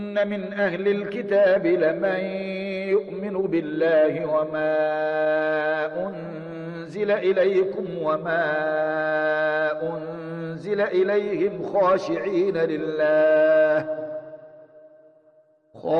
إن من أهل الكتاب لمن يؤمن بالله وما أنزل إليكم وما أنزل إليهم خاشعين لله